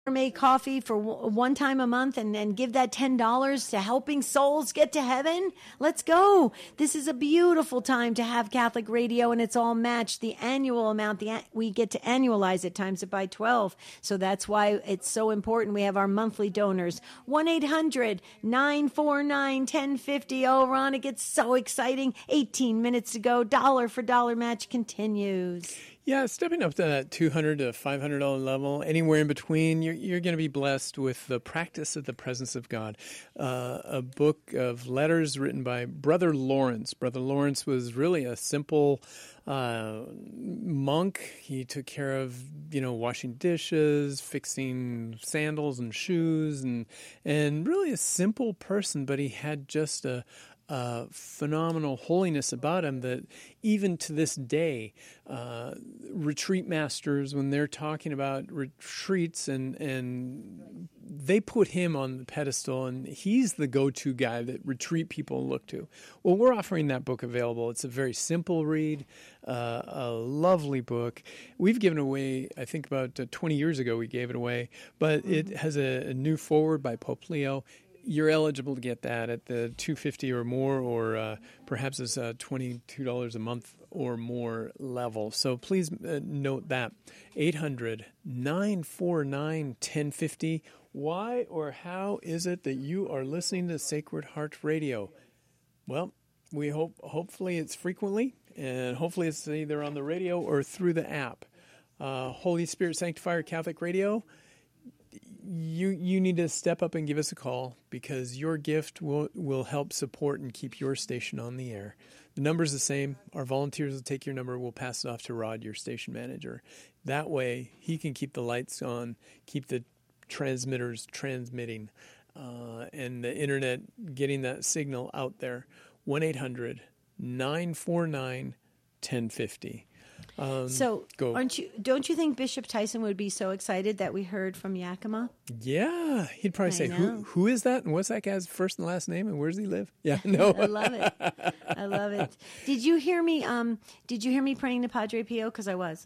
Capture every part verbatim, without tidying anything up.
Gourmet coffee for w- one time a month and, and give that ten dollars to helping souls get to heaven? Let's go. This is a beautiful time to have Catholic radio, and it's all matched. The annual amount, the we get to annualize it, times it by twelve. So that's why it's so important. We have our monthly donors. one eight hundred nine four nine one zero five zero. Oh, Ron, it gets so exciting. eighteen minutes to go. Dollar for dollar match continues. Yeah, stepping up to that two hundred dollars to five hundred dollars level, anywhere in between, you're, you're going to be blessed with the practice of the presence of God. Uh, a book of letters written by Brother Lawrence. Brother Lawrence was really a simple uh, monk. He took care of, you know, washing dishes, fixing sandals and shoes, and and really a simple person, but he had just a Uh, phenomenal holiness about him that even to this day, uh, retreat masters, when they're talking about retreats, and and they put him on the pedestal, and he's the go-to guy that retreat people look to. Well, we're offering that book available. It's a very simple read, uh, a lovely book. We've given away, I think about uh, twenty years ago we gave it away, but mm-hmm. it has a, a new foreword by Pope Leo. You're eligible to get that at the two hundred fifty dollars or more, or uh, perhaps it's uh, twenty-two dollars a month or more level. So please uh, note that. eight hundred nine four nine one zero five zero. Why or how is it that you are listening to Sacred Heart Radio? Well, we hope hopefully it's frequently, and hopefully it's either on the radio or through the app. Uh, Holy Spirit Sanctifier Catholic Radio. You you need to step up and give us a call, because your gift will, will help support and keep your station on the air. The number's the same. Our volunteers will take your number. We'll pass it off to Rod, your station manager. That way, he can keep the lights on, keep the transmitters transmitting, uh, and the internet getting that signal out there. one eight hundred nine four nine one zero five zero. Um, so, go. aren't you? Don't you think Bishop Tyson would be so excited that we heard from Yakima? Yeah, he'd probably I say, know. "Who who is that? And what's that guy's first and last name? And where does he live?" Yeah, no, I love it. I love it. Did you hear me? Um, did you hear me praying to Padre Pio? Because I was.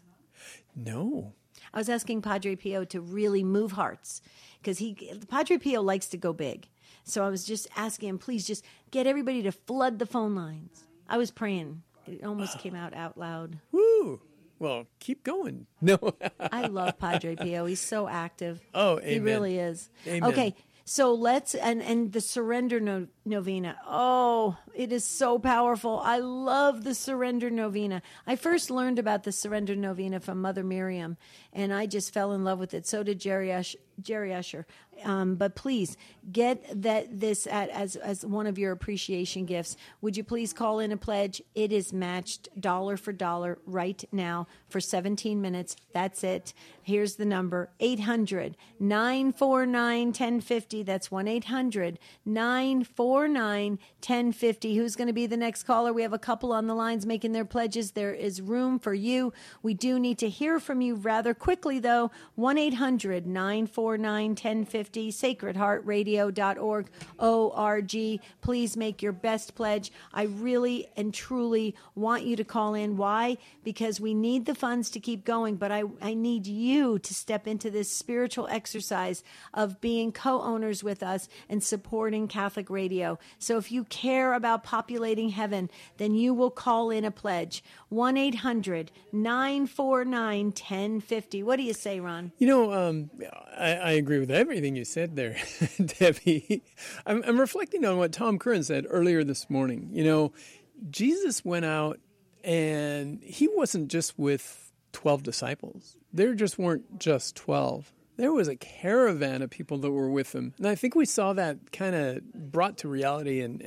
No. I was asking Padre Pio to really move hearts, because he Padre Pio likes to go big. So I was just asking him, please, just get everybody to flood the phone lines. I was praying. It almost came out out loud. Woo! Well, keep going. No. I love Padre Pio. He's so active. Oh, amen. He really is. Amen. Okay, so let's, and, and the Surrender no, Novena. Oh, it is so powerful. I love the Surrender Novena. I first learned about the Surrender Novena from Mother Miriam, and I just fell in love with it. So did Jerry Usher. Jerry Usher. Um, but please get that this at, as as one of your appreciation gifts. Would you please call in a pledge? It is matched dollar for dollar right now for seventeen minutes. That's it. Here's the number: eight hundred nine four nine one zero five zero. That's one eight hundred nine four nine one zero five zero. Who's going to be the next caller? We have a couple on the lines making their pledges. There is room for you. We do need to hear from you rather quickly, though. one eight hundred nine four nine one zero five zero, sacred heart radio dot org, O R G. Please make your best pledge. I really and truly want you to call in. Why? Because we need the funds to keep going, but I, I need you to step into this spiritual exercise of being co-owners with us and supporting Catholic Radio. So if you care about populating heaven, then you will call in a pledge. one eight hundred nine four nine one zero five zero. What do you say, Ron? You know, um, I, I agree with everything you said there, Debbie. I'm, I'm reflecting on what Tom Curran said earlier this morning. You know, Jesus went out, and he wasn't just with twelve disciples. There just weren't just twelve. There was a caravan of people that were with him. And I think we saw that kind of brought to reality and,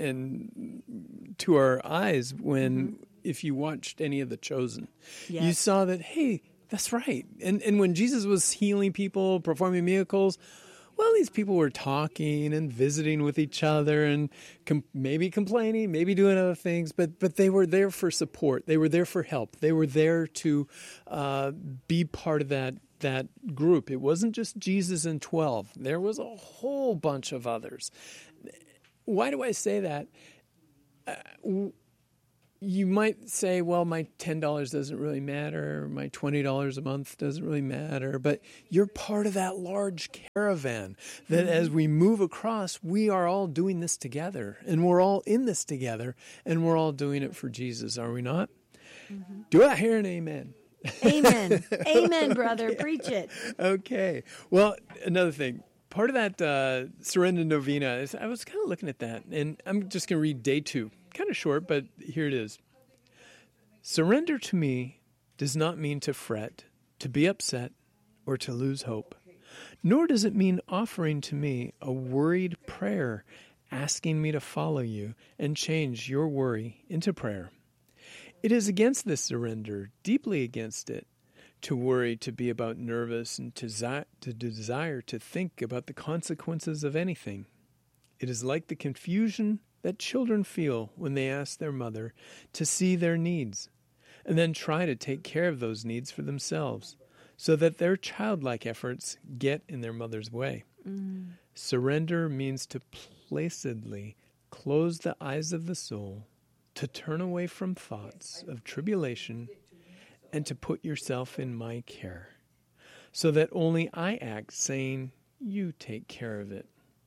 and to our eyes when, mm-hmm. if you watched any of The Chosen, yes. you saw that, hey, that's right. And and when Jesus was healing people, performing miracles, well, these people were talking and visiting with each other and com- maybe complaining, maybe doing other things, but but they were there for support. They were there for help. They were there to uh, be part of that that group. It wasn't just Jesus and twelve. There was a whole bunch of others. Why do I say that? Uh, you might say, well, my ten dollars doesn't really matter. My twenty dollars a month doesn't really matter. But you're part of that large caravan that mm-hmm. as we move across, we are all doing this together. And we're all in this together. And we're all doing it for Jesus, are we not? Mm-hmm. Do I hear an amen? Amen. Amen, brother. Preach it. Okay. Well, another thing. Part of that uh, Surrender Novena is I was kind of looking at that. And I'm just going to read day two. Kind of short, but here it is. Surrender to me does not mean to fret, to be upset, or to lose hope. Nor does it mean offering to me a worried prayer, asking me to follow you and change your worry into prayer. It is against this surrender, deeply against it, to worry, to be about nervous, and to, zi- to desire to think about the consequences of anything. It is like the confusion that children feel when they ask their mother to see their needs, and then try to take care of those needs for themselves, so that their childlike efforts get in their mother's way. Mm. Surrender means to placidly close the eyes of the soul, to turn away from thoughts of tribulation, and to put yourself in my care, so that only I act, saying, you take care of it.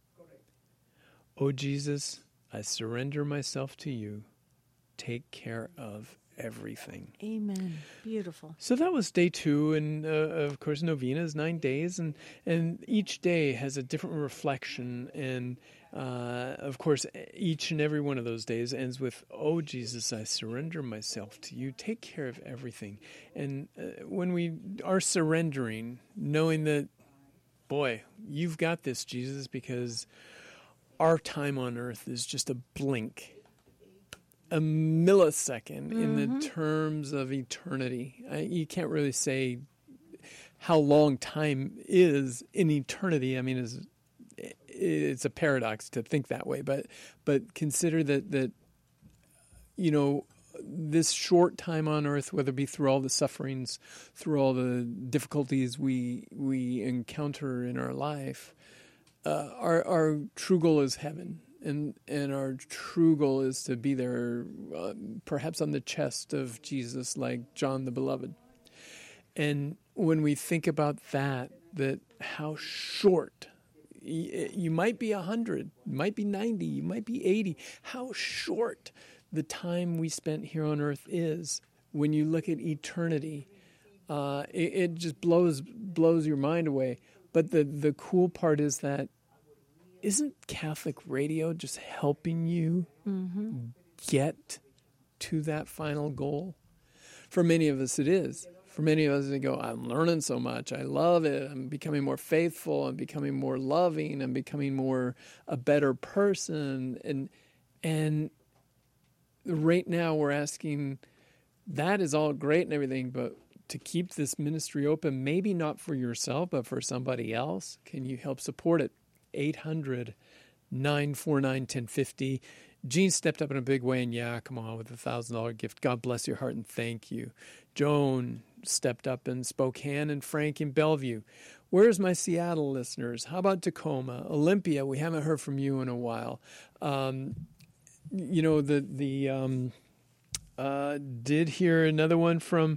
O Jesus, I surrender myself to you. Take care of everything. Amen. Beautiful. So that was day two, and uh, of course, novena is nine days, and and each day has a different reflection, and uh, of course, each and every one of those days ends with, "Oh Jesus, I surrender myself to you. Take care of everything." And uh, when we are surrendering, knowing that, boy, you've got this, Jesus, because our time on earth is just a blink, a millisecond mm-hmm. in the terms of eternity. I, you can't really say how long time is in eternity. I mean, it's, it's a paradox to think that way, but but consider that, that, you know, this short time on earth, whether it be through all the sufferings, through all the difficulties we we encounter in our life, Uh, our our true goal is heaven, and and our true goal is to be there, uh, perhaps on the chest of Jesus, like John the Beloved. And when we think about that, that how short, you, you might be a hundred, might be ninety, you might be eighty, how short the time we spent here on earth is. When you look at eternity, uh, it, it just blows blows your mind away. But the, the cool part is that isn't Catholic radio just helping you mm-hmm. get to that final goal? For many of us, it is. For many of us, they go, I'm learning so much. I love it. I'm becoming more faithful. I'm becoming more loving. I'm becoming more a better person. And and right now we're asking, that is all great and everything, but to keep this ministry open, maybe not for yourself, but for somebody else, can you help support it? eight hundred, nine four nine, one zero five zero. Gene stepped up in a big way, and yeah, come on, with a one thousand dollars gift. God bless your heart, and thank you. Joan stepped up in Spokane, and Frank in Bellevue. Where's my Seattle listeners? How about Tacoma? Olympia, we haven't heard from you in a while. Um, you know, the, the um, uh, did hear another one from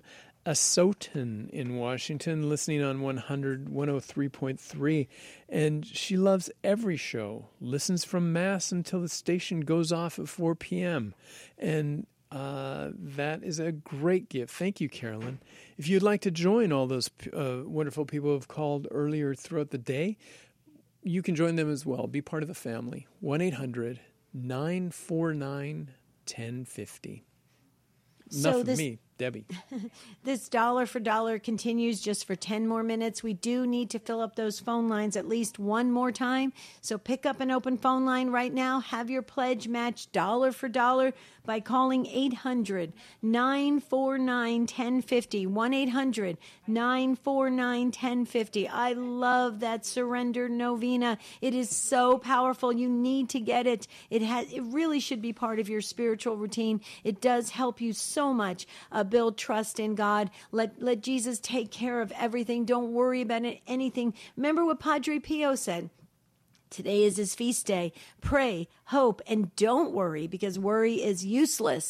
Asotin in Washington, listening on one hundred, one oh three point three, and she loves every show, listens from Mass until the station goes off at four p.m., and uh, that is a great gift. Thank you, Carolyn. If you'd like to join all those uh, wonderful people who have called earlier throughout the day, you can join them as well. Be part of the family. one eight hundred, nine four nine, one oh five oh. Enough So of this, me, Debbie. This dollar for dollar continues just for ten more minutes. We do need to fill up those phone lines at least one more time. So pick up an open phone line right now. Have your pledge match dollar for dollar by calling eight hundred, nine four nine, one oh five oh. one eight hundred, nine four nine, one oh five oh. I love that Surrender Novena. It is so powerful. You need to get it. It has. It really should be part of your spiritual routine. It does help you so much. Uh, build trust in God. Let let Jesus take care of everything. Don't worry about it, anything. Remember what Padre Pio said. Today is his feast day. Pray, hope, and don't worry, because worry is useless.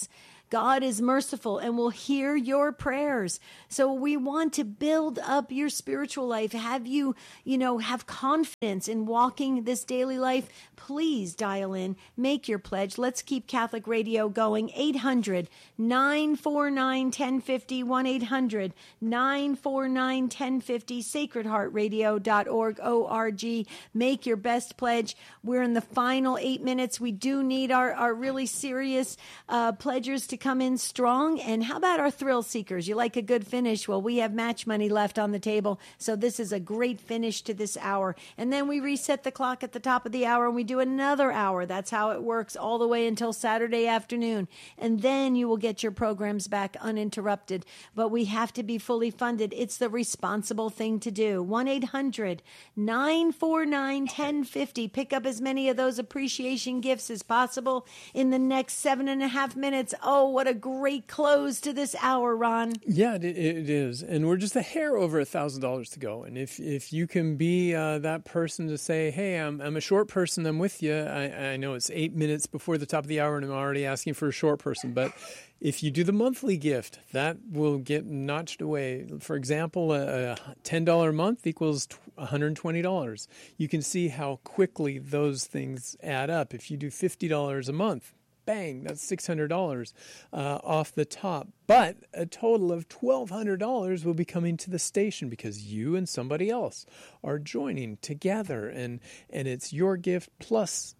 God is merciful and will hear your prayers. So we want to build up your spiritual life. Have you, you know, have confidence in walking this daily life? Please dial in, make your pledge. Let's keep Catholic Radio going. eight hundred, nine four nine, one zero five zero, one eight hundred, nine four nine, one zero five zero, sacred heart radio dot org, O R G. Make your best pledge. We're in the final eight minutes. We do need our, our really serious uh, pledgers to come in strong. And how about our thrill seekers? You like a good finish? Well, we have match money left on the table. So this is a great finish to this hour. And then we reset the clock at the top of the hour and we do another hour. That's how it works all the way until Saturday afternoon. And then you will get your programs back uninterrupted. But we have to be fully funded. It's the responsible thing to do. one eight hundred, nine four nine, one zero five zero. Pick up as many of those appreciation gifts as possible in the next seven and a half minutes. Oh, what a great close to this hour, Ron. Yeah, it, it is. And we're just a hair over a thousand dollars to go. And if, if you can be uh, that person to say, hey, I'm, I'm a short person, I'm with you. I, I know it's eight minutes before the top of the hour and I'm already asking for a short person, but if you do the monthly gift, that will get notched away. For example, a ten dollars a month equals one hundred twenty dollars. You can see how quickly those things add up. If you do fifty dollars a month, bang, that's six hundred dollars uh, off the top. But a total of twelve hundred dollars will be coming to the station because you and somebody else are joining together. And, and it's your gift plus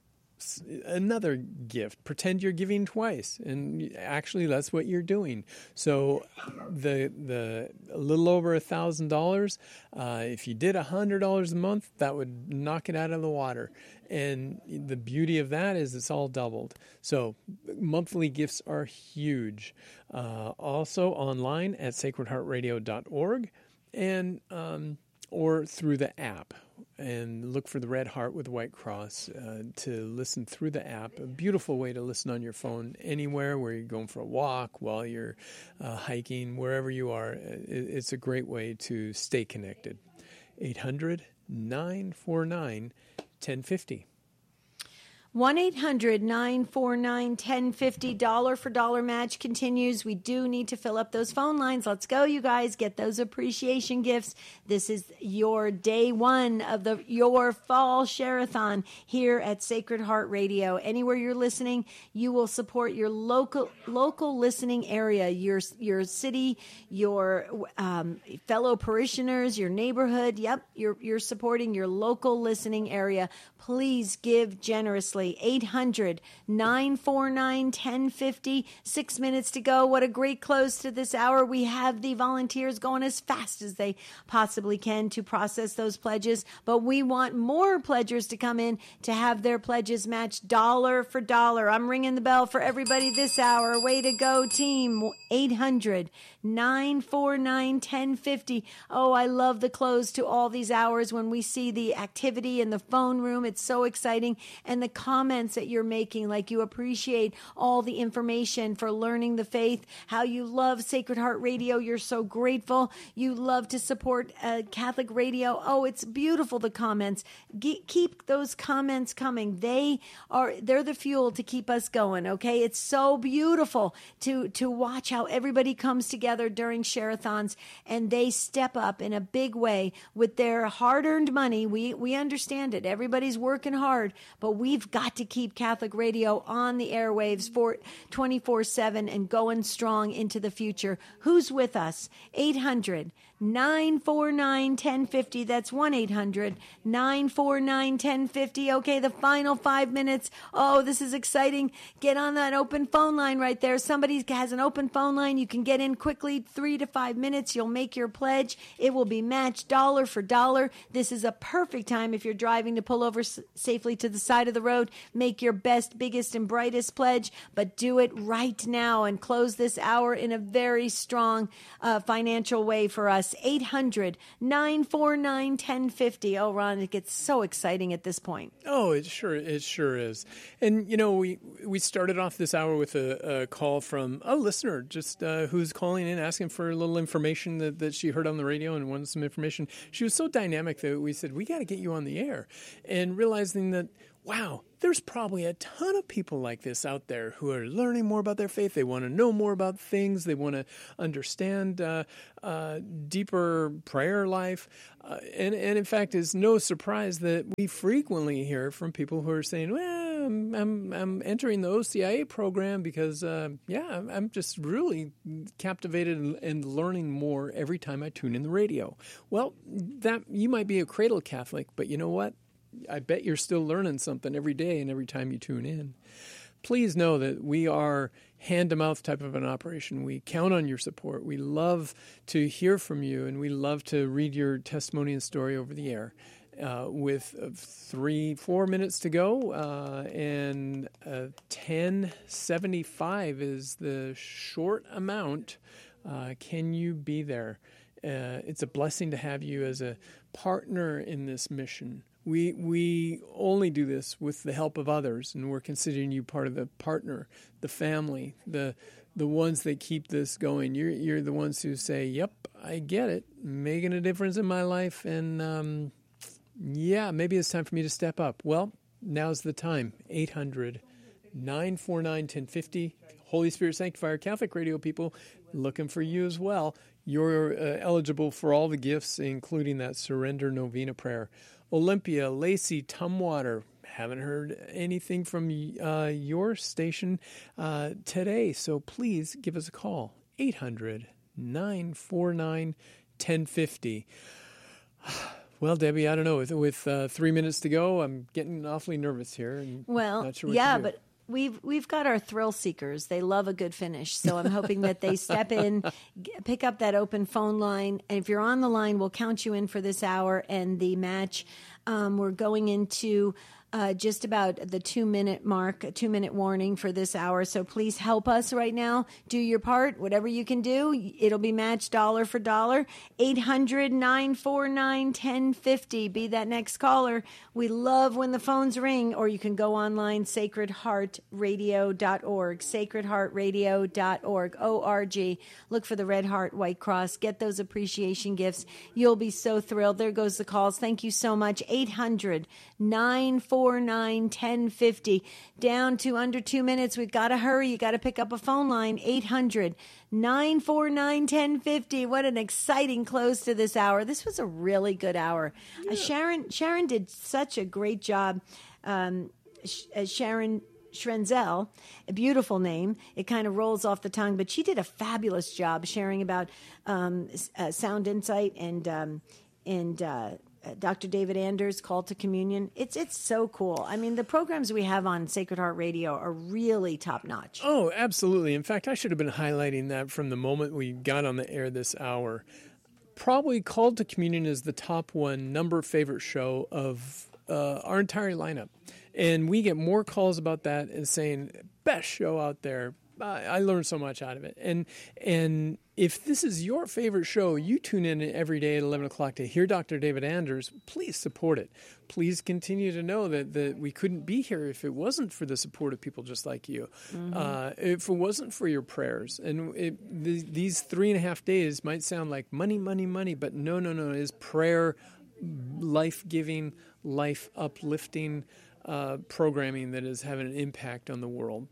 another gift. Pretend you're giving twice, and actually that's what you're doing. So the the a little over a thousand dollars, uh, if you did a hundred dollars a month, that would knock it out of the water. And the beauty of that is it's all doubled. So monthly gifts are huge. Uh, also online at sacred heart radio dot org and um, or through the app. And look for the red heart with the white cross uh, to listen through the app. A beautiful way to listen on your phone anywhere where you're going for a walk, while you're uh, hiking, wherever you are. It's a great way to stay connected. eight hundred, nine four nine, one zero five zero. one eight hundred, nine four nine, one zero five zero. Dollar for dollar match continues. We do need to fill up those phone lines. Let's go, you guys. Get those appreciation gifts. This is your day one of the your fall share-a-thon here at Sacred Heart Radio. Anywhere you're listening, you will support your local local listening area, your your city, your um, fellow parishioners, your neighborhood. Yep, you're you're supporting your local listening area. Please give generously. eight hundred, nine four nine, one zero five zero. Six minutes to go. What a great close to this hour. We have the volunteers going as fast as they possibly can to process those pledges, but we want more pledgers to come in to have their pledges matched dollar for dollar. I'm ringing the bell for everybody this hour. Way to go, team. eight hundred, nine four nine, one zero five zero. Oh, I love the close to all these hours when we see the activity in the phone room. It's so exciting. And the comments that you're making, like you appreciate all the information for learning the faith, how you love Sacred Heart Radio. You're so grateful. You love to support uh, Catholic Radio. Oh, it's beautiful, the comments. Ge- keep those comments coming. They are, they're the fuel to keep us going, okay? It's so beautiful to, to watch how everybody comes together during share-a-thons and they step up in a big way with their hard-earned money. We, we understand it. Everybody's working hard, but we've got to keep Catholic Radio on the airwaves for twenty-four seven and going strong into the future. Who's with us? eight hundred, nine four nine, one zero five zero. That's one eight hundred, nine four nine, one zero five zero. Okay, the final five minutes. Oh, this is exciting. Get on that open phone line right there. Somebody has an open phone line. You can get in quickly, three to five minutes. You'll make your pledge. It will be matched dollar for dollar. This is a perfect time if you're driving to pull over s- safely to the side of the road. Make your best, biggest, and brightest pledge, but do it right now and close this hour in a very strong uh, financial way for us. eight hundred, nine four nine, one zero five zero. Oh, Ron, it gets so exciting at this point. Oh, it sure it sure is. And, you know, we we started off this hour with a, a call from a listener just uh, who's calling in asking for a little information that, that she heard on the radio and wanted some information. She was so dynamic that we said, we got to get you on the air. And realizing that wow, there's probably a ton of people like this out there who are learning more about their faith. They want to know more about things. They want to understand uh, uh, deeper prayer life. Uh, and, and in fact, it's no surprise that we frequently hear from people who are saying, well, I'm, I'm, I'm entering the O C I A program because, uh, yeah, I'm, I'm just really captivated and, and learning more every time I tune in the radio. Well, that you might be a cradle Catholic, but you know what? I bet you're still learning something every day and every time you tune in. Please know that we are hand-to-mouth type of an operation. We count on your support. We love to hear from you, and we love to read your testimony and story over the air. Uh, with uh, three, four minutes to go, uh, and uh, ten seventy-five is the short amount. Uh, can you be there? Uh, it's a blessing to have you as a partner in this mission. We we only do this with the help of others, and we're considering you part of the partner, the family, the the ones that keep this going. You're you're the ones who say, "Yep, I get it, making a difference in my life," and um, yeah, maybe it's time for me to step up. Well, now's the time. eight hundred, nine four nine, one oh five oh. Holy Spirit Sanctifier Catholic Radio people, looking for you as well. You're uh, eligible for all the gifts, including that Surrender Novena prayer. Olympia, Lacey, Tumwater, haven't heard anything from uh, your station uh, today, so please give us a call, eight hundred, nine four nine, one oh five oh. Well, Debbie, I don't know, with, with uh, three minutes to go, I'm getting awfully nervous here. And well, not sure what yeah, to do. but we've we've got our thrill seekers. They love a good finish, so I'm hoping that they step in, g- pick up that open phone line, and if you're on the line, we'll count you in for this hour and the match. Um, we're going into uh, just about the two-minute mark, a two-minute warning for this hour. So please help us right now. Do your part, whatever you can do. It'll be matched dollar for dollar. eight hundred, nine four nine, one oh five oh. Be that next caller. We love when the phones ring, or you can go online, sacred heart radio dot org, sacred heart radio dot org, O R G. Look for the Red Heart White Cross. Get those appreciation gifts. You'll be so thrilled. There goes the calls. Thank you so much. eight hundred, nine four nine, one oh five oh. Down to under two minutes. We've got to hurry. You got to pick up a phone line. eight hundred, nine four nine, one oh five oh. What an exciting close to this hour. This was a really good hour. Yeah. Uh, Sharon Sharon did such a great job. Um, uh, Sharon Schrenzel, a beautiful name. It kind of rolls off the tongue, but she did a fabulous job sharing about um, uh, Sound Insight and um, and uh, Doctor David Anders' Call to Communion. It's it's so cool. I mean, the programs we have on Sacred Heart Radio are really top notch. Oh, absolutely. In fact, I should have been highlighting that from the moment we got on the air this hour. Probably Call to Communion is the top one number favorite show of uh, our entire lineup. And we get more calls about that and saying, best show out there. I, I learned so much out of it. And and if this is your favorite show, you tune in every day at eleven o'clock to hear Doctor David Anders, please support it. Please continue to know that, that we couldn't be here if it wasn't for the support of people just like you. Mm-hmm. Uh, if it wasn't for your prayers. And it, th- these three and a half days might sound like money, money, money, but no, no, no. It is prayer, life-giving, life-uplifting uh, programming that is having an impact on the world.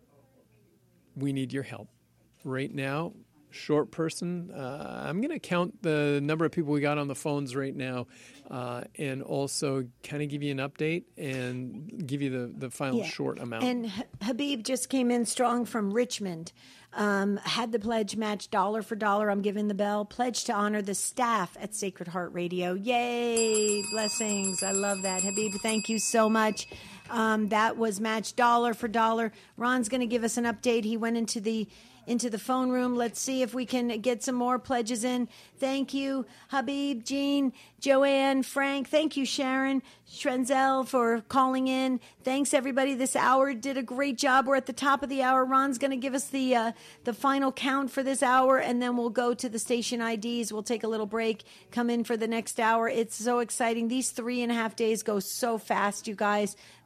We need your help. Right now, short person, uh, I'm going to count the number of people we got on the phones right now uh, and also kind of give you an update and give you the, the final yeah. short amount. And H- Habib just came in strong from Richmond. Um, had the pledge match dollar for dollar. I'm giving the bell. Pledge to honor the staff at Sacred Heart Radio. Yay! Blessings. I love that. Habib, thank you so much. Um, that was matched dollar for dollar. Ron's going to give us an update. He went into the into the phone room. Let's see if we can get some more pledges in. Thank you, Habib, Jean, Joanne, Frank. Thank you, Sharon Schrenzel, for calling in. Thanks, everybody. This hour did a great job. We're at the top of the hour. Ron's going to give us the uh, the final count for this hour, and then we'll go to the station I Ds. We'll take a little break, come in for the next hour. It's so exciting. These three and a half days go so fast, you guys.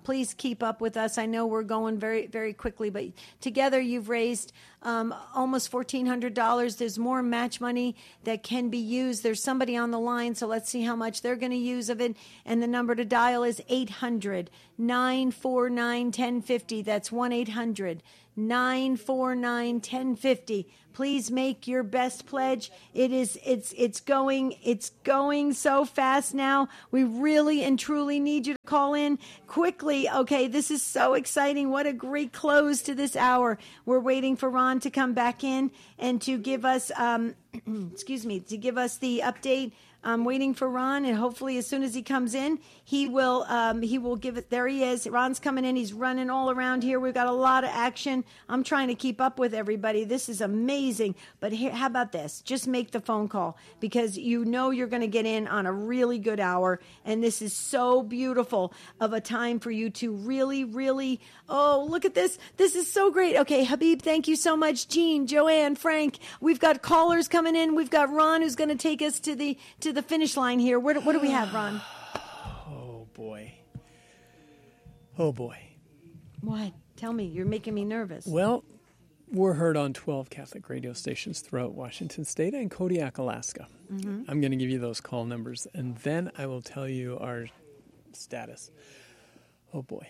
Please keep up with us. I know we're going very, very quickly, but together you've raised um, almost fourteen hundred dollars. There's more match money that can be used. There's somebody on the line, so let's see how much they're going to use of it. And the number to dial is eight hundred, nine four nine, one zero five zero. That's one eight hundred, nine four nine, one zero five zero. Please make your best pledge. It is it's it's going it's going so fast now. We really and truly need you to call in quickly. Okay, this is so exciting. What a great close to this hour. We're waiting for Ron to come back in and to give us um excuse me, to give us the update. I'm waiting for Ron, and hopefully as soon as he comes in, he will um, he will give it. There he is. Ron's coming in. He's running all around here. We've got a lot of action. I'm trying to keep up with everybody. This is amazing. But here, how about this? Just make the phone call, because you know you're going to get in on a really good hour, and this is so beautiful of a time for you to really, really, oh, look at this. This is so great. Okay, Habib, thank you so much. Jean, Joanne, Frank, we've got callers coming in. We've got Ron who's going to take us to the to the finish line here. What, what do we have, Ron? Oh, boy. Oh, boy. What? Tell me. You're making me nervous. Well, we're heard on twelve Catholic radio stations throughout Washington State and Kodiak, Alaska. Mm-hmm. I'm going to give you those call numbers, and then I will tell you our status. Oh, boy.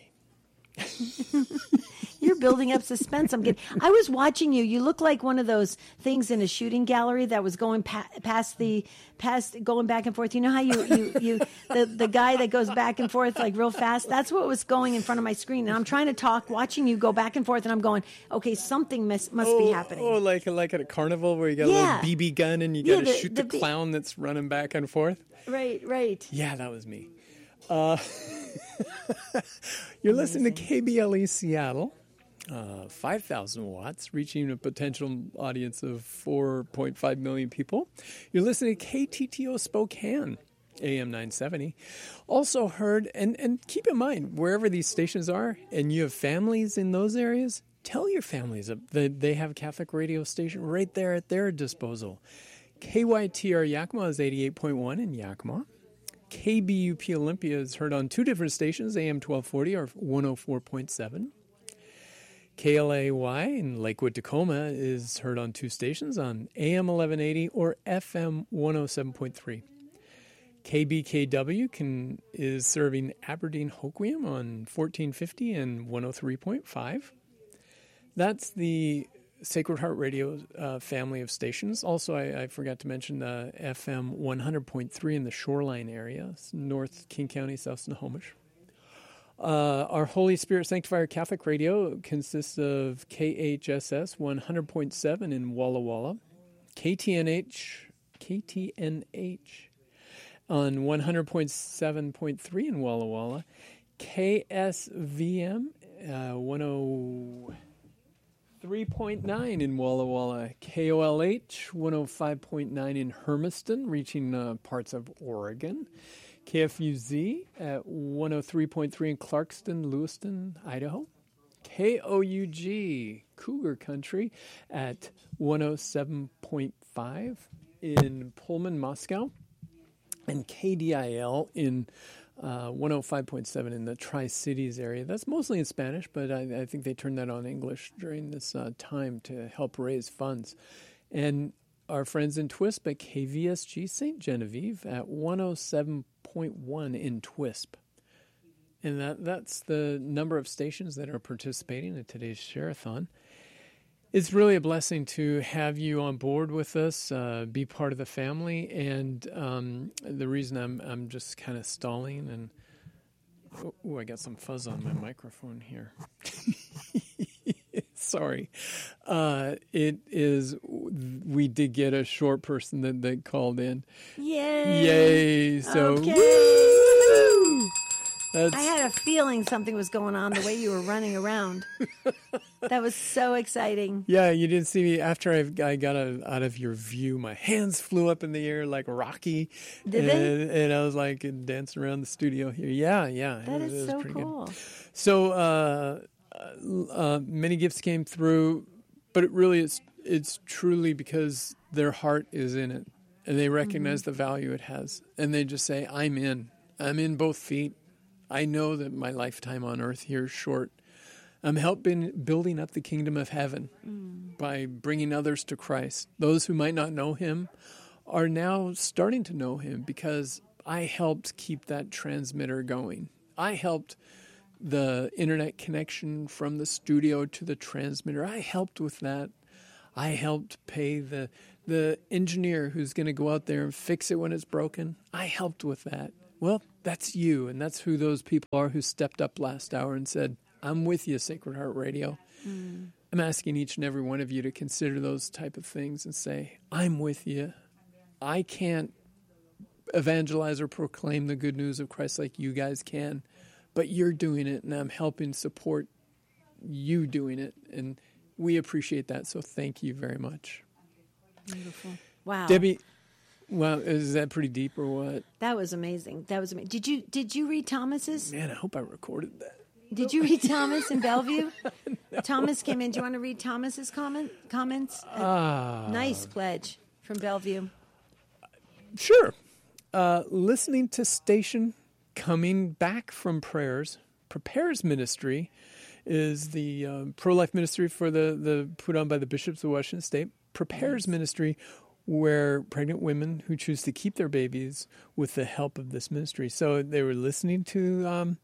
You're building up suspense. I'm getting. I was watching you. You look like one of those things in a shooting gallery that was going pa- past the past, going back and forth. You know how you you you the the guy that goes back and forth like real fast. That's what was going in front of my screen, and I'm trying to talk, watching you go back and forth, and I'm going, okay, something must must oh, be happening. Oh, like like at a carnival where you got Yeah. a little B B gun and you Yeah, got to the- shoot the the, B- clown that's running back and forth. Right, right. Yeah, that was me. Uh, you're listening to K B L E Seattle, uh, five thousand watts, reaching a potential audience of four point five million people. You're listening to K T T O Spokane, A M nine seventy. Also heard, and, and keep in mind, wherever these stations are, and you have families in those areas, tell your families that they have a Catholic radio station right there at their disposal. K Y T R Yakima is eighty-eight point one in Yakima. K B U P Olympia is heard on two different stations, A M twelve forty or one oh four point seven. K L A Y in Lakewood, Tacoma is heard on two stations, on A M eleven eighty or F M one oh seven point three. K B K W can, is serving Aberdeen Hoquiam on fourteen fifty and one oh three point five. That's the Sacred Heart Radio uh, family of stations. Also, I, I forgot to mention uh, F M one hundred point three in the Shoreline area, North King County, South Snohomish. Uh, our Holy Spirit Sanctifier Catholic Radio consists of K H S S one hundred point seven in Walla Walla, K T N H, K T N H on one hundred point seven point three in Walla Walla, K S V M uh, one oh three point nine in Walla Walla, K O L H one oh five point nine in Hermiston, reaching uh, parts of Oregon, K F U Z at one oh three point three in Clarkston, Lewiston, Idaho, K O U G, Cougar Country, at one oh seven point five in Pullman, Moscow, and K D I L in Uh, one oh five point seven in the Tri-Cities area. That's mostly in Spanish, but I, I think they turned that on English during this uh, time to help raise funds. And our friends in Twisp at K V S G Saint Genevieve at one oh seven point one in Twisp. And that that's the number of stations that are participating in today's Share-a-thon. It's really a blessing to have you on board with us, uh, be part of the family, and um, the reason I'm I'm just kind of stalling and oh, ooh, I got some fuzz on my microphone here. Sorry, uh, it is. We did get a short person that, that called in. Yay! Yay! So. Okay. Woo! That's... I had a feeling something was going on the way you were running around. That was so exciting. Yeah, you didn't see me after I, I got out, out of your view. My hands flew up in the air like Rocky. Did and, they? And I was like dancing around the studio here. Yeah, yeah. That it, is it so pretty cool. Good. So uh, uh, many gifts came through, but it really is, it's truly because their heart is in it. And they recognize mm-hmm. the value it has. And they just say, I'm in. I'm in both feet. I know that my lifetime on earth here is short. I'm helping building up the kingdom of heaven mm. by bringing others to Christ. Those who might not know him are now starting to know him because I helped keep that transmitter going. I helped the internet connection from the studio to the transmitter. I helped with that. I helped pay the the engineer who's going to go out there and fix it when it's broken. I helped with that. Well, that's you, and that's who those people are who stepped up last hour and said, I'm with you, Sacred Heart Radio. Mm. I'm asking each and every one of you to consider those type of things and say, I'm with you. I can't evangelize or proclaim the good news of Christ like you guys can, but you're doing it, and I'm helping support you doing it, and we appreciate that, so thank you very much. Beautiful. Wow. Debbie, well, is that pretty deep or what? That was amazing. That was amazing. Did you did you read Thomas's? Man, I hope I recorded that. Did you read Thomas in Bellevue? No. Thomas came in. Do you want to read Thomas's comment comments? Uh, nice pledge from Bellevue. Sure. Uh, listening to Station Coming Back from Prayers, Prepares Ministry is the um, pro-life ministry for the, the put on by the bishops of Washington State. Prepares yes. Ministry, where pregnant women who choose to keep their babies with the help of this ministry. So they were listening to um,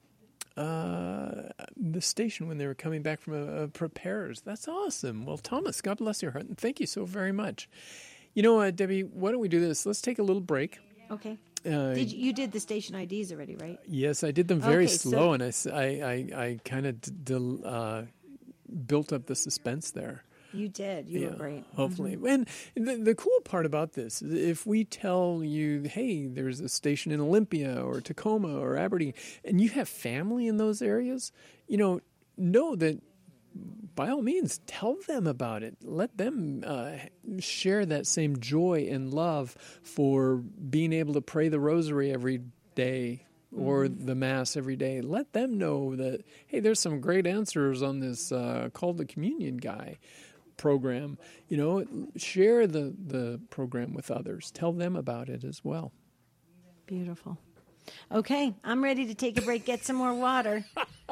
uh, the station when they were coming back from a, a Prepares. That's awesome. Well, Thomas, God bless your heart, and thank you so very much. You know, uh, Debbie, why don't we do this? Let's take a little break. Okay. Uh, did you, you did the station I Ds already, right? Yes, I did them very okay, slow, so, and I, I, I, I kind of d- d- uh, built up the suspense there. You did. You yeah, were great. Hopefully. Mm-hmm. And the, the cool part about this is if we tell you, hey, there's a station in Olympia or Tacoma or Aberdeen, and you have family in those areas, you know, know that by all means, tell them about it. Let them uh, share that same joy and love for being able to pray the rosary every day or mm-hmm. the Mass every day. Let them know that, hey, there's some great answers on this uh, Call to Communion guy program. You know, share the, the program with others. Tell them about it as well. Beautiful. Okay, I'm ready to take a break, get some more water.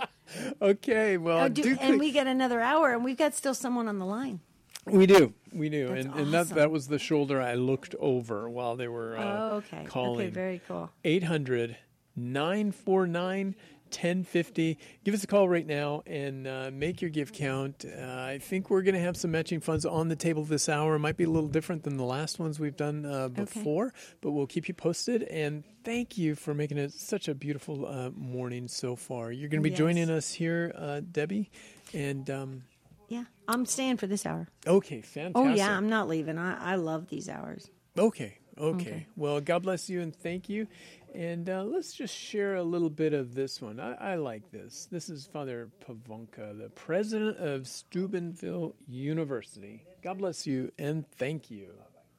Okay, well, oh, do, do and we get another hour, and we've got still someone on the line. We do, we do, That's and awesome. and that that was the shoulder I looked over while they were uh, oh, okay. calling. Okay, very cool. eight hundred, nine four nine, ten fifty. Give us a call right now and uh, make your gift count. Uh, I think we're going to have some matching funds on the table this hour. It might be a little different than the last ones we've done uh, before, okay. but we'll keep you posted. And thank you for making it such a beautiful uh, morning so far. You're going to be yes. joining us here, uh, Debbie, and um, yeah, I'm staying for this hour. Okay, fantastic. Oh yeah, I'm not leaving. I, I love these hours. Okay, okay, okay. Well, God bless you and thank you. And uh, let's just share a little bit of this one. I, I like this. This is Father Pavonka, the president of Steubenville University. God bless you and thank you.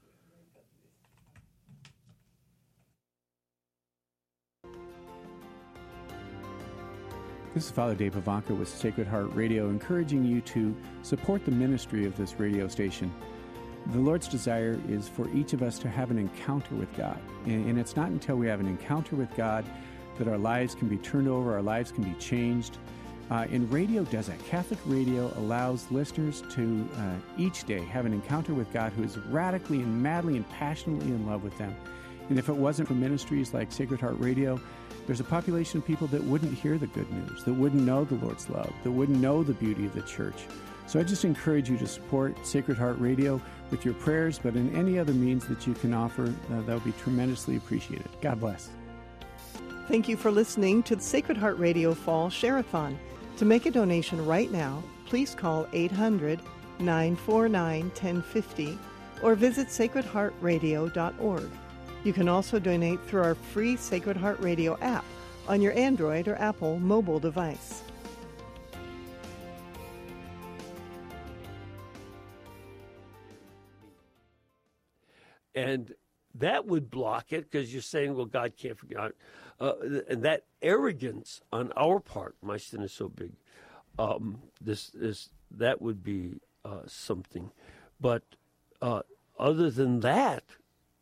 This is Father Dave Pavonka with Sacred Heart Radio, encouraging you to support the ministry of this radio station. The Lord's desire is for each of us to have an encounter with God. And, and it's not until we have an encounter with God that our lives can be turned over, our lives can be changed. Uh, and radio does that. Catholic radio allows listeners to uh, each day have an encounter with God who is radically and madly and passionately in love with them. And if it wasn't for ministries like Sacred Heart Radio, there's a population of people that wouldn't hear the good news, that wouldn't know the Lord's love, that wouldn't know the beauty of the church. So I just encourage you to support Sacred Heart Radio with your prayers, but in any other means that you can offer, uh, that would be tremendously appreciated. God bless. Thank you for listening to the Sacred Heart Radio Fall Share-a-thon. To make a donation right now, please call eight hundred, nine four nine, one zero five zero or visit sacred heart radio dot org. You can also donate through our free Sacred Heart Radio app on your Android or Apple mobile device. And that would block it because you're saying, well, God can't forget. Uh, and that arrogance on our part, my sin is so big, um, this is that would be uh, something. But uh, other than that,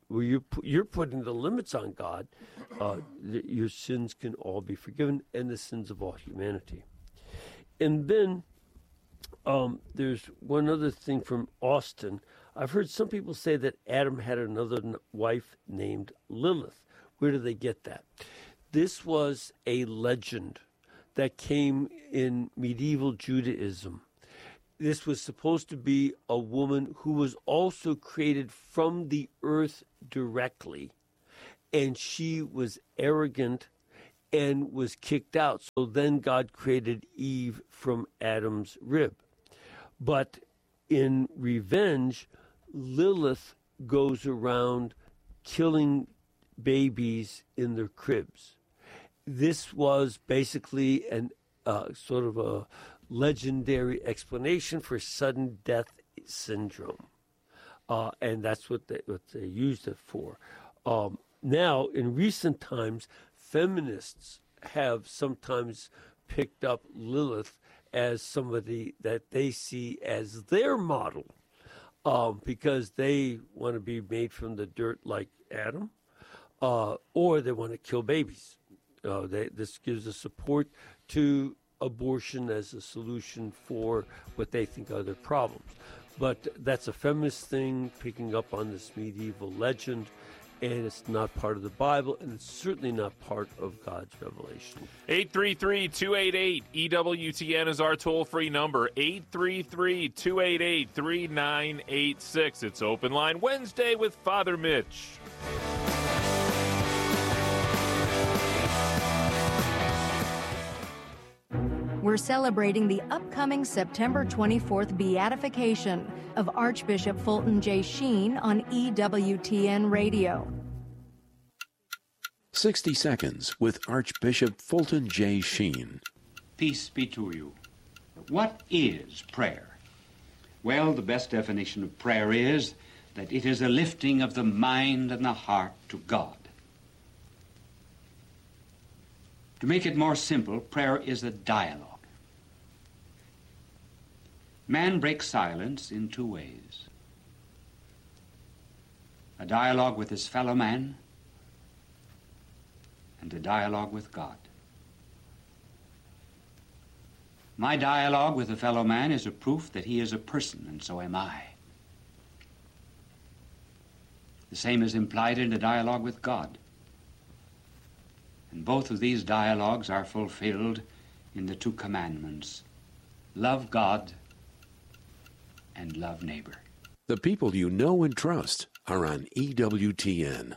where you're, you're putting the limits on God, uh, your sins can all be forgiven, and the sins of all humanity. And then um, there's one other thing from Austin. I've heard some people say that Adam had another wife named Lilith. Where do they get that? This was a legend that came in medieval Judaism. This was supposed to be a woman who was also created from the earth directly, and she was arrogant and was kicked out. So then God created Eve from Adam's rib. But in revenge, Lilith goes around killing babies in their cribs. This was basically an uh, sort of a legendary explanation for sudden death syndrome, uh, and that's what they what they used it for. Um, now, in recent times, feminists have sometimes picked up Lilith as somebody that they see as their model, um, because they want to be made from the dirt like Adam, uh, or they want to kill babies. Uh, they, this gives a support to abortion as a solution for what they think are their problems. But that's a feminist thing, picking up on this medieval legend, and it's not part of the Bible, and it's certainly not part of God's revelation. eight three three, two eight eight, E W T N is our toll-free number, eight three three, two eight eight, three nine eight six. It's Open Line Wednesday with Father Mitch. We're celebrating the upcoming September twenty-fourth beatification of Archbishop Fulton J. Sheen on E W T N Radio. sixty seconds with Archbishop Fulton J. Sheen. Peace be to you. What is prayer? Well, the best definition of prayer is that it is a lifting of the mind and the heart to God. To make it more simple, prayer is a dialogue. Man breaks silence in two ways. A dialogue with his fellow man and a dialogue with God. My dialogue with a fellow man is a proof that he is a person, and so am I. The same is implied in a dialogue with God. And both of these dialogues are fulfilled in the two commandments. Love God and love neighbor. The people you know and trust are on E W T N.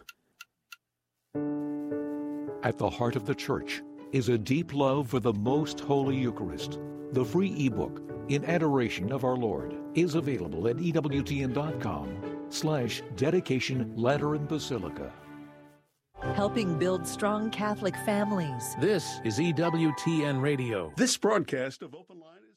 At the heart of the Church is a deep love for the Most Holy Eucharist. The free ebook, In Adoration of Our Lord, is available at ewtn.com slash dedication Lateran Basilica. Helping build strong Catholic families. This is E W T N Radio. This broadcast of Open Line is...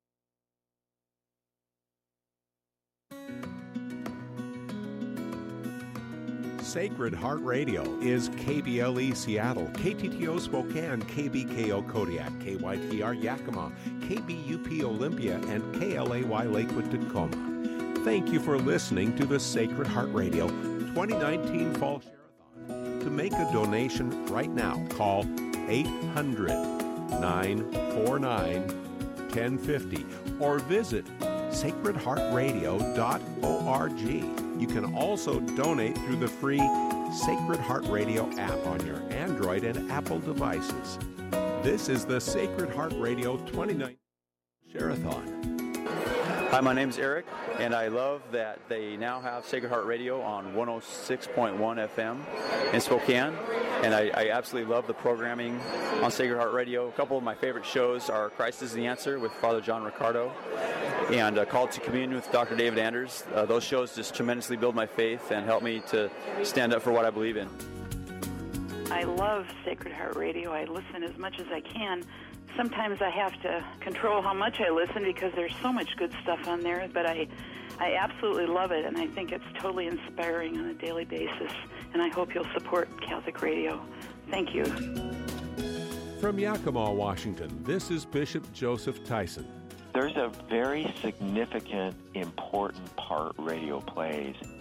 Sacred Heart Radio is K B L E Seattle, K T T O Spokane, K B K O Kodiak, K Y T R Yakima, K B U P Olympia, and K L A Y Lakewood Tacoma. Thank you for listening to the Sacred Heart Radio twenty nineteen Fall Share-a-thon. To make a donation right now, call eight hundred, nine four nine, one oh five oh or visit sacred heart radio dot org. You can also donate through the free Sacred Heart Radio app on your Android and Apple devices. This is the Sacred Heart Radio twenty nineteen Share-a-thon. Hi, my name's Eric, and I love that they now have Sacred Heart Radio on one oh six point one F M in Spokane, and I, I absolutely love the programming on Sacred Heart Radio. A couple of my favorite shows are Christ is the Answer with Father John Ricardo and uh, Call to Communion with Doctor David Anders. Uh, those shows just tremendously build my faith and help me to stand up for what I believe in. I love Sacred Heart Radio. I listen as much as I can. Sometimes I have to control how much I listen because there's so much good stuff on there, but I I absolutely love it, and I think it's totally inspiring on a daily basis, and I hope you'll support Catholic Radio. Thank you. From Yakima, Washington, this is Bishop Joseph Tyson. There's a very significant, important part radio plays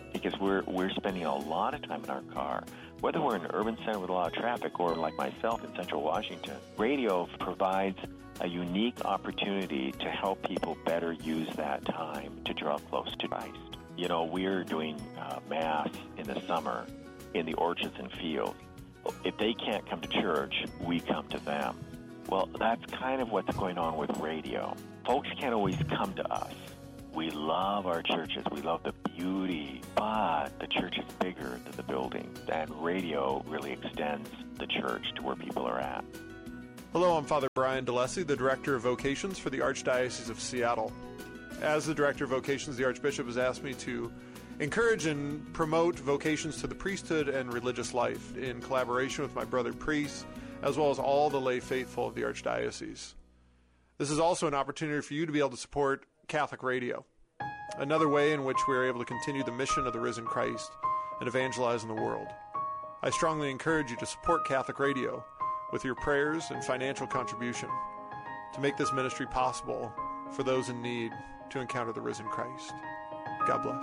because we're we're spending a lot of time in our car. Whether we're in an urban center with a lot of traffic or like myself in Central Washington, radio provides a unique opportunity to help people better use that time to draw close to Christ. You know, we're doing uh, Mass in the summer in the orchards and fields. If they can't come to church, we come to them. Well, that's kind of what's going on with radio. Folks can't always come to us. We love our churches. We love the beauty, but the church is bigger than the building, and radio really extends the church to where people are at. Hello, I'm Father Brian DeLessie, the Director of Vocations for the Archdiocese of Seattle. As the Director of Vocations, the Archbishop has asked me to encourage and promote vocations to the priesthood and religious life in collaboration with my brother priests, as well as all the lay faithful of the Archdiocese. This is also an opportunity for you to be able to support Catholic radio, another way in which we are able to continue the mission of the risen Christ and evangelize in the world. I strongly encourage you to support Catholic radio with your prayers and financial contribution to make this ministry possible for those in need to encounter the risen Christ. God bless.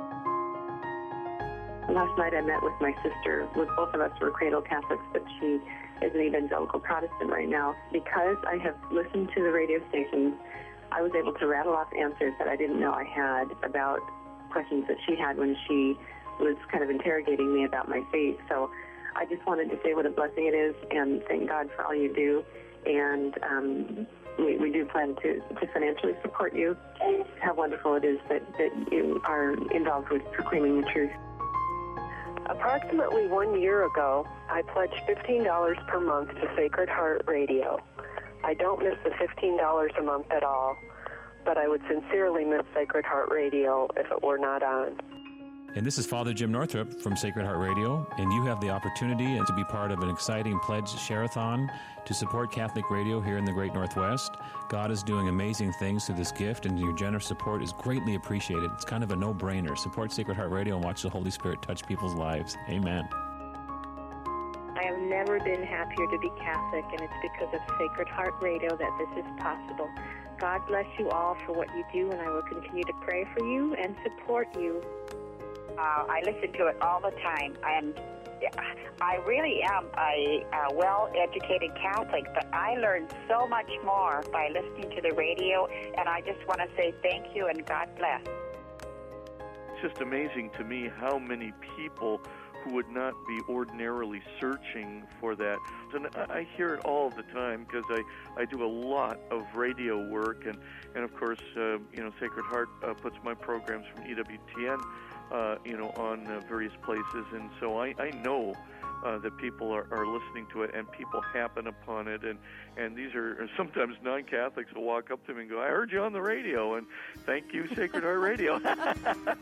Last night I met with my sister. With both of us were cradle Catholics, but she is an evangelical Protestant right now. Because I have listened to the radio stations, I was able to rattle off answers that I didn't know I had about questions that she had when she was kind of interrogating me about my faith. So I just wanted to say what a blessing it is and thank God for all you do. And um, we, we do plan to, to financially support you. How wonderful it is that, that you are involved with proclaiming the truth. Approximately one year ago, I pledged fifteen dollars per month to Sacred Heart Radio. I don't miss the fifteen dollars a month at all, but I would sincerely miss Sacred Heart Radio if it were not on. And this is Father Jim Northrup from Sacred Heart Radio, and you have the opportunity to be part of an exciting pledge share-a-thon to support Catholic radio here in the Great Northwest. God is doing amazing things through this gift, and your generous support is greatly appreciated. It's kind of a no-brainer. Support Sacred Heart Radio and watch the Holy Spirit touch people's lives. Amen. I have never been happier to be Catholic, and it's because of Sacred Heart Radio that this is possible. God bless you all for what you do, and I will continue to pray for you and support you. Uh, I listen to it all the time, and I really am a, a well-educated Catholic, but I learned so much more by listening to the radio, and I just want to say thank you and God bless. It's just amazing to me how many people who would not be ordinarily searching for that. And I hear it all the time because I, I do a lot of radio work, and, and of course, uh, you know, Sacred Heart uh, puts my programs from E W T N Uh, you know, on uh, various places, and so I, I know uh, that people are, are listening to it, and people happen upon it, and, and these are sometimes non-Catholics will walk up to me and go, I heard you on the radio, and thank you, Sacred Heart Radio.